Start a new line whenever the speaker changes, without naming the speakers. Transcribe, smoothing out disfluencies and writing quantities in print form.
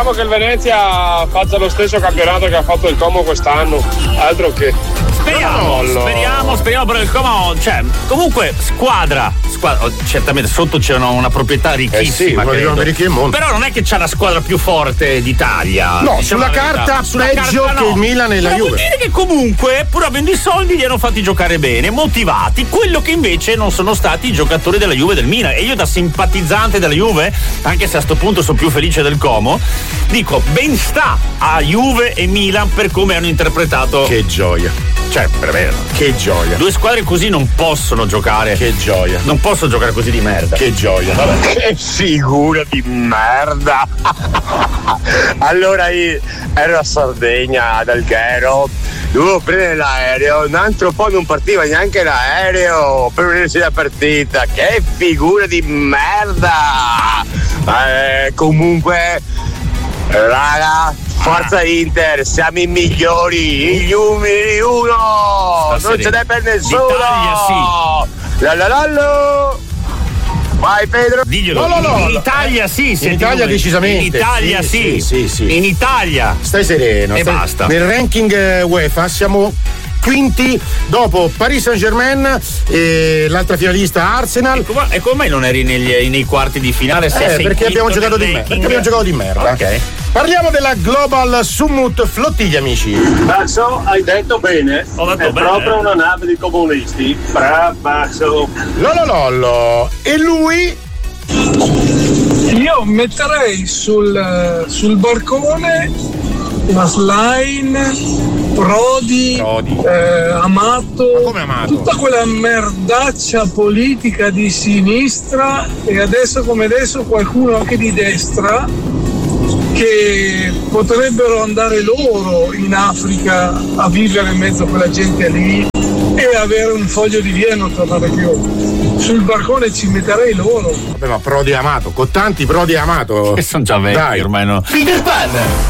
Speriamo che il Venezia faccia lo stesso campionato che ha fatto il Como quest'anno. Altro che.
Speriamo, però il Como, cioè, comunque squadra, certamente sotto c'era una proprietà ricchissima. Però non è che c'ha la squadra più forte d'Italia.
No, sulla carta peggio che il Milan e la Juve.
Vuol dire che comunque, pur avendo i soldi, li hanno fatti giocare bene, motivati, quello che invece non sono stati i giocatori della Juve e del Milan. E io da simpatizzante della Juve, anche se a sto punto sono più felice del Como, dico ben sta a Juve e Milan per come hanno interpretato.
Che gioia.
Cioè, per me,
che gioia.
Due squadre così non possono giocare.
Che gioia.
Non posso giocare così di merda.
Che gioia.
Vabbè. Che figura di merda. Allora io ero a Sardegna, ad Alghero, dovevo prendere l'aereo, un altro po' non partiva neanche l'aereo per vedersi la partita. Che figura di merda. Comunque, raga, forza Inter, siamo i migliori, gli numeri uno, non ce n'è per nessuno.
L'Italia
sì. Vai Pedro.
Diglielo.
No.
In Italia sì.
In Italia decisamente.
In Italia sì. In Italia.
Stai sereno.
Basta.
Nel ranking UEFA siamo quinti dopo Paris Saint-Germain e l'altra finalista Arsenal.
E come mai non eri nei quarti di finale?
Perché abbiamo giocato di merda.
Ok.
Parliamo della Global Summit Flottiglia, amici.
Baxo, hai detto bene.
Ho detto
è
bene.
Proprio una nave di comunisti. Baxo.
Lololollo. E lui?
Io metterei sul barcone la Schlein, Prodi. Amato.
Ma come Amato?
Tutta quella merdaccia politica di sinistra e adesso come adesso qualcuno anche di destra che potrebbero andare loro in Africa a vivere in mezzo a quella gente lì e avere un foglio di via e non tornare più. Sul barcone ci metterei loro.
Vabbè, ma Prodi e Amato, con tanti Prodi e Amato.
Che sono già vecchi ormai, no?
Peter Pan,